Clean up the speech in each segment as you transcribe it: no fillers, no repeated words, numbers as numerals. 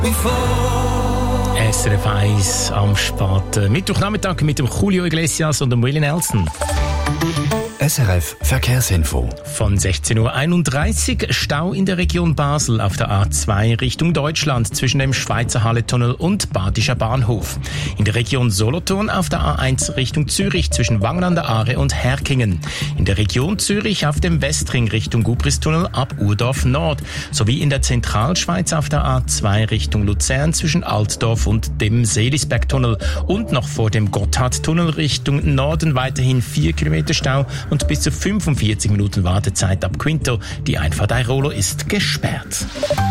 SRF 1 am späten Mittwochnachmittag mit dem Julio Iglesias und dem Willie Nelson. SRF Verkehrsinfo. Von 16.31 Uhr Stau in der Region Basel auf der A2 Richtung Deutschland zwischen dem Schweizer Halletunnel und Badischer Bahnhof. In der Region Solothurn auf der A1 Richtung Zürich zwischen Wangen an der Aare und Herkingen. In der Region Zürich auf dem Westring Richtung Gubristunnel ab Urdorf Nord. Sowie in der Zentralschweiz auf der A2 Richtung Luzern zwischen Altdorf und dem Seelisbergtunnel. Und noch vor dem Gotthardtunnel Richtung Norden weiterhin 4 Kilometer Stau und bis zu 45 Minuten Wartezeit ab Quinto. Die Einfahrt Airolo ist gesperrt.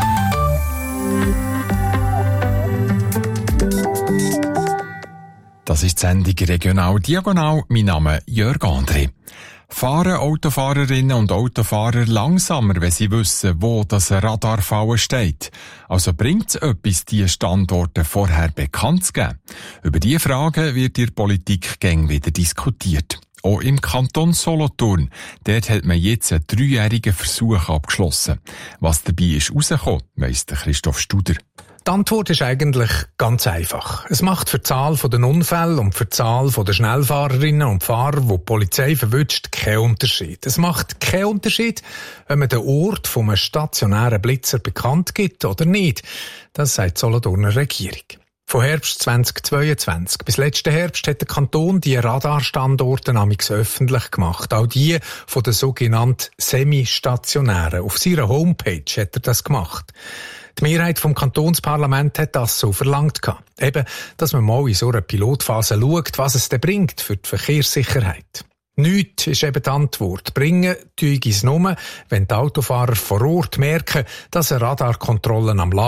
Das ist die Sendung Regional Diagonal. Mein Name ist Jörg André. Fahren Autofahrerinnen und Autofahrer langsamer, wenn sie wissen, wo das Radarfallen steht? Also bringt es etwas, diese Standorte vorher bekannt zu geben? Über diese Fragen wird in der Politik gäng wieder diskutiert. Auch im Kanton Solothurn. Dort hat man jetzt einen 3-jährigen Versuch abgeschlossen. Was dabei ist rausgekommen, weiss der Christoph Studer. Die Antwort ist eigentlich ganz einfach. Es macht für die Zahl der Unfälle und für die Zahl der Schnellfahrerinnen und Fahrer, die die Polizei verwünscht, keinen Unterschied. Es macht keinen Unterschied, wenn man den Ort von einem stationären Blitzer bekannt gibt oder nicht. Das sagt die Solothurner Regierung. Von Herbst 2022 bis letzten Herbst hat der Kanton die Radarstandorte öffentlich gemacht. Auch die von den sogenannten Semi-Stationären. Auf seiner Homepage hat er das gemacht. Die Mehrheit vom Kantonsparlament hat das so verlangt. Eben, dass man mal in so einer Pilotphase schaut, was es denn bringt für die Verkehrssicherheit. Nichts ist eben die Antwort. Bringen tue ich es nur, wenn die Autofahrer vor Ort merken, dass eine Radarkontrolle am Laufen